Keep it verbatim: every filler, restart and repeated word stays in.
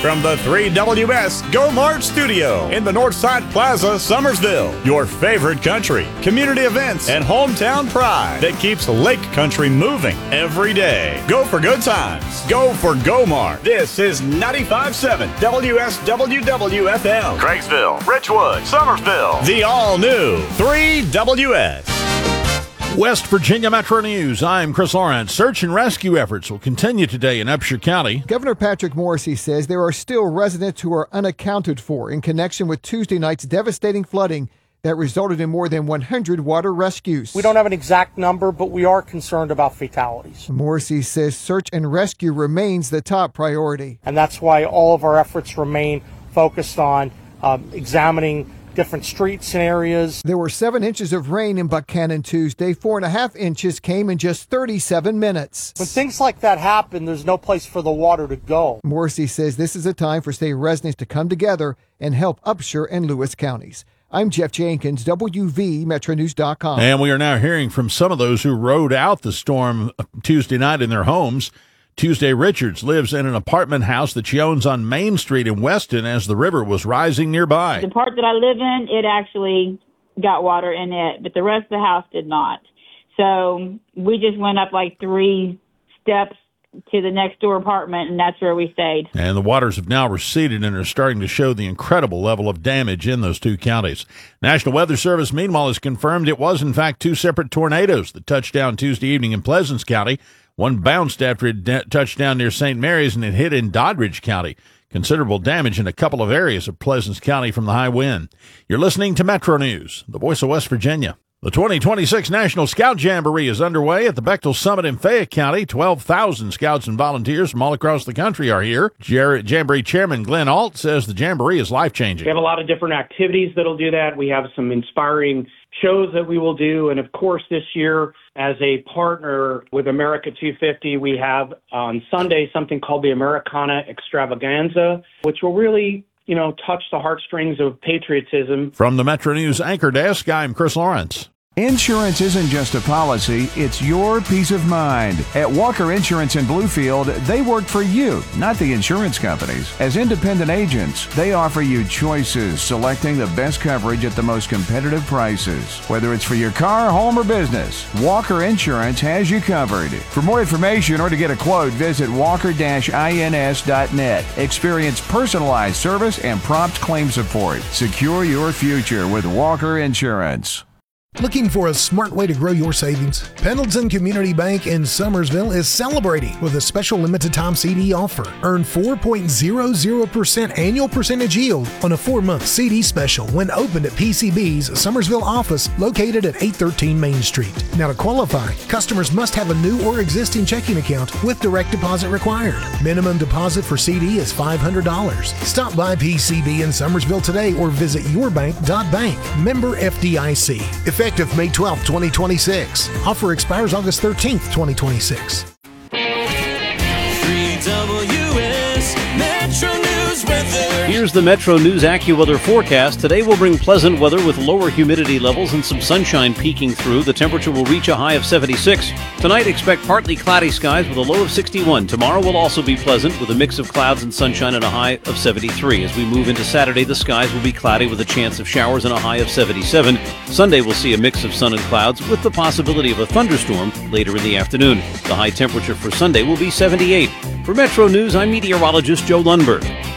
From the three W S Go Mart Studio in the Northside Plaza, Summersville. Your favorite country, community events, and hometown pride that keeps Lake Country moving every day. Go for good times. Go for Go Mart. This is ninety-five point seven W S W W F M. Craigsville, Richwood, Summersville. The all-new three W S. West Virginia Metro News. I'm Chris Lawrence. Search and rescue efforts will continue today in Upshur County. Governor Patrick Morrisey says there are still residents who are unaccounted for in connection with Tuesday night's devastating flooding that resulted in more than one hundred water rescues. We don't have an exact number, but we are concerned about fatalities. Morrisey says search and rescue remains the top priority. And that's why all of our efforts remain focused on um, examining different streets and areas. There were seven inches of rain in Buchanan Tuesday. Four and a half inches came in just thirty-seven minutes. When things like that happen, there's no place for the water to go. Morrisey says this is a time for state residents to come together and help Upshur and Lewis counties. I'm Jeff Jenkins, W V Metro News dot com. And we are now hearing from some of those who rode out the storm Tuesday night in their homes. Tuesday Richards lives in an apartment house that she owns on Main Street in Weston as the river was rising nearby. The part that I live in, it actually got water in it, but the rest of the house did not. So we just went up like three steps to the next door apartment, and that's where we stayed. And the waters have now receded and are starting to show the incredible level of damage in those two counties. National Weather Service, meanwhile, has confirmed it was, in fact, two separate tornadoes that touched down Tuesday evening in Pleasants County. One bounced after it d- touched down near Saint Mary's, and it hit in Doddridge County. Considerable damage in a couple of areas of Pleasants County from the high wind. You're listening to Metro News, the voice of West Virginia. The twenty twenty-six National Scout Jamboree is underway at the Bechtel Summit in Fayette County. twelve thousand scouts and volunteers from all across the country are here. Jar- Jamboree Chairman Glenn Alt says the Jamboree is life-changing. We have a lot of different activities that'll do that. We have some inspiring shows that we will do. And, of course, this year, as a partner with America two fifty, we have on Sunday something called the Americana Extravaganza, which will really, you know, touch the heartstrings of patriotism. From the Metro News Anchor Desk, I'm Chris Lawrence. Insurance isn't just a policy, it's your peace of mind. At Walker Insurance in Bluefield, they work for you, not the insurance companies. As independent agents, they offer you choices, selecting the best coverage at the most competitive prices. Whether it's for your car, home, or business, Walker Insurance has you covered. For more information or to get a quote, visit walker dash ins dot net. Experience personalized service and prompt claim support. Secure your future with Walker Insurance. Looking for a smart way to grow your savings? Pendleton Community Bank in Summersville is celebrating with a special limited time C D offer. Earn four point zero zero percent annual percentage yield on a four-month C D special when opened at P C B's Summersville office located at eight thirteen Main Street. Now to qualify, customers must have a new or existing checking account with direct deposit required. Minimum deposit for C D is five hundred dollars. Stop by P C B in Summersville today or visit your bank dot bank. Member F D I C. Effective May twelfth, twenty twenty-six. Offer expires August thirteenth, twenty twenty-six. three W S Metro News weather. Here's the Metro News AccuWeather forecast. Today will bring pleasant weather with lower humidity levels and some sunshine peeking through. The temperature will reach a high of seventy-six. Tonight, expect partly cloudy skies with a low of sixty-one. Tomorrow will also be pleasant with a mix of clouds and sunshine and a high of seventy-three. As we move into Saturday, the skies will be cloudy with a chance of showers and a high of seventy-seven. Sunday, we'll see a mix of sun and clouds with the possibility of a thunderstorm later in the afternoon. The high temperature for Sunday will be seventy-eight. For Metro News, I'm meteorologist Joe Lundberg.